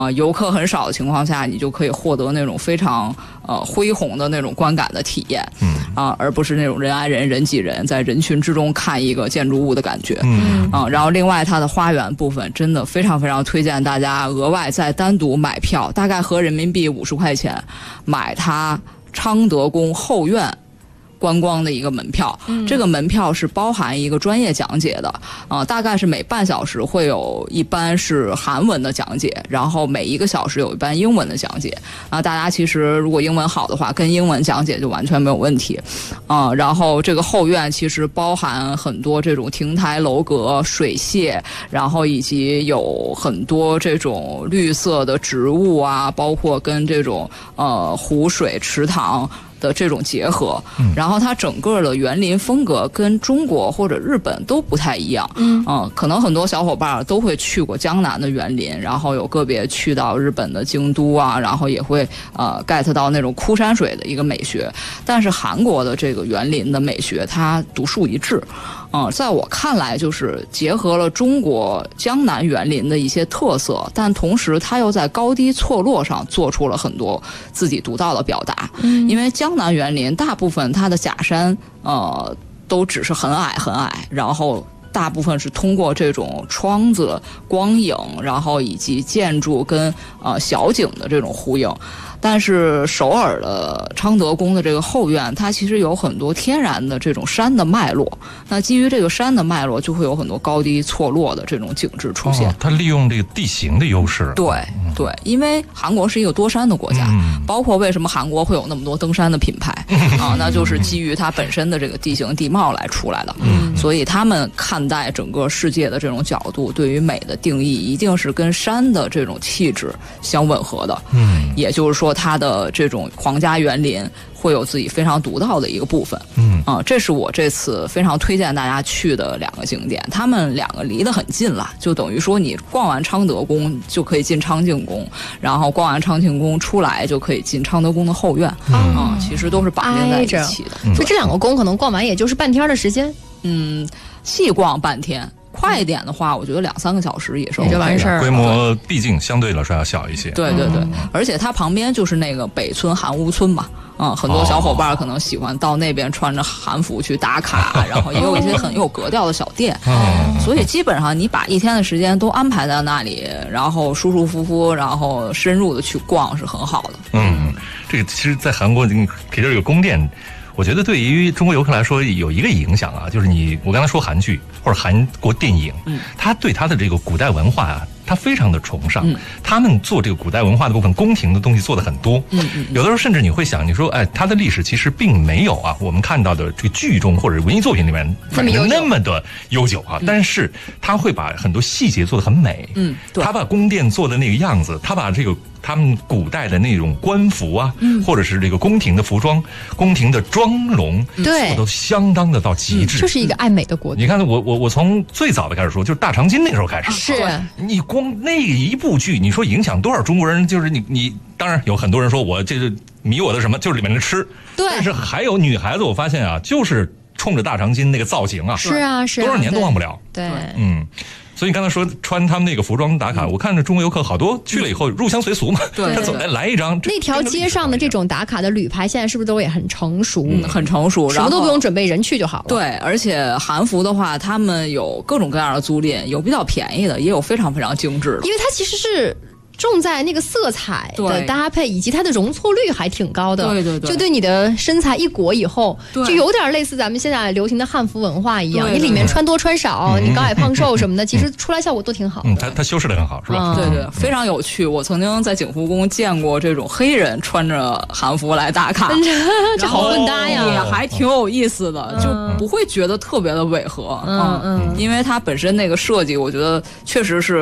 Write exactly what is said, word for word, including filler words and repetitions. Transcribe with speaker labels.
Speaker 1: 呃，游客很少的情况下，你就可以获得那种非常呃恢宏的那种观感的体验，嗯啊、呃，而不是那种人挨人人挤人，在人群之中看一个建筑物的感觉，嗯啊、呃，然后另外它的花园部分真的非常非常推荐大家额外再单独买票，大概合人民币五十块钱买它昌德宫后院观光的一个门票，嗯、这个门票是包含一个专业讲解的，啊、呃，大概是每半小时会有一班是韩文的讲解，然后每一个小时有一班英文的讲解，啊，大家其实如果英文好的话，跟英文讲解就完全没有问题，啊、呃，然后这个后院其实包含很多这种亭台楼阁、水榭，然后以及有很多这种绿色的植物啊，包括跟这种呃湖水池塘的这种结合，然后它整个的园林风格跟中国或者日本都不太一样，嗯、呃，可能很多小伙伴都会去过江南的园林，然后有个别去到日本的京都啊，然后也会呃 get 到那种枯山水的一个美学，但是韩国的这个园林的美学它独树一帜，嗯、呃，在我看来就是结合了中国江南园林的一些特色，但同时它又在高低错落上做出了很多自己独到的表达，嗯，因为江江南园林大部分它的假山呃都只是很矮很矮，然后大部分是通过这种窗子光影，然后以及建筑跟呃小景的这种呼应。但是首尔的昌德宫的这个后院，它其实有很多天然的这种山的脉络，那基于这个山的脉络，就会有很多高低错落的这种景致出现。
Speaker 2: 哦、它利用这个地形的优势。
Speaker 1: 对对，因为韩国是一个多山的国家，嗯、包括为什么韩国会有那么多登山的品牌、嗯、啊，那就是基于它本身的这个地形地貌来出来的。嗯，所以他们看待整个世界的这种角度，对于美的定义一定是跟山的这种气质相吻合的。嗯，也就是说。它的这种皇家园林会有自己非常独到的一个部分，嗯啊、呃，这是我这次非常推荐大家去的两个景点，他们两个离得很近了，就等于说你逛完昌德宫就可以进昌庆宫，然后逛完昌庆宫出来就可以进昌德宫的后院，嗯啊、呃，其实都是绑定在一起的，
Speaker 3: 所以这两个宫可能逛完也就是半天的时间，
Speaker 1: 嗯，细逛半天。快一点的话，我觉得两三个小时也是
Speaker 3: 就完事儿。
Speaker 2: 规模毕竟相对来说要小一些。
Speaker 1: 对对对，嗯、而且它旁边就是那个北村韩屋村嘛，嗯，很多小伙伴可能喜欢到那边穿着韩服去打卡，然后也有一些很有格调的小店，嗯、所以基本上你把一天的时间都安排在那里，然后舒舒服服，然后深入的去逛是很好的。
Speaker 2: 嗯，这个其实，在韩国给这个宫殿。我觉得对于中国游客来说有一个影响啊，就是你我刚才说韩剧或者韩国电影，嗯，他对他的这个古代文化啊，他非常的崇尚，嗯、他们做这个古代文化的部分宫廷的东西做的很多，嗯嗯，有的时候甚至你会想，你说哎，它的历史其实并没有啊，我们看到的这个剧中或者文艺作品里面那么的悠久啊，嗯、但是他会把很多细节做得很美，嗯，对，他把宫殿做的那个样子，他把这个。他们古代的那种官服啊，嗯、或者是这个宫廷的服装、宫廷的妆容，
Speaker 3: 对，
Speaker 2: 做都相当的到极致。
Speaker 3: 嗯、就是一个爱美的国度。
Speaker 2: 你看，我我我从最早的开始说，就是大长今那时候开始，
Speaker 3: 是
Speaker 2: 你光那一部剧，你说影响多少中国人？就是你你，当然有很多人说我这是迷我的什么，就是里面的吃，
Speaker 3: 对。
Speaker 2: 但是还有女孩子，我发现啊，就是冲着大长今那个造型啊，
Speaker 3: 是啊是啊，
Speaker 2: 多少年都忘不了。
Speaker 3: 对，
Speaker 2: 嗯。所以你刚才说穿他们那个服装打卡，嗯、我看着中国游客好多去了以后入乡随俗嘛，
Speaker 1: 对，
Speaker 2: 他走来来一张。
Speaker 3: 那条街上的这种打卡的旅牌，现在是不是都也很成熟？
Speaker 1: 嗯、很成熟，
Speaker 3: 什么都不用准备，人去就好了。
Speaker 1: 对，而且韩服的话，他们有各种各样的租赁，有比较便宜的，也有非常非常精致的。
Speaker 3: 因为它其实是。重在那个色彩的搭配，以及它的容错率还挺高的。
Speaker 1: 对对对，
Speaker 3: 就对你的身材一裹以后，就有点类似咱们现在流行的汉服文化一样。
Speaker 1: 对对对，
Speaker 3: 你里面穿多穿少，嗯、你高矮胖瘦什么的，嗯、其实出来效果都挺好的。
Speaker 2: 嗯，它它修饰的很好，是吧？
Speaker 1: 嗯、对对，非常有趣。我曾经在景福宫见过这种黑人穿着韩服来打卡，
Speaker 3: 这好混搭呀，
Speaker 1: 也还挺有意思的，嗯、就不会觉得特别的违和。嗯嗯，因为它本身那个设计，我觉得确实是。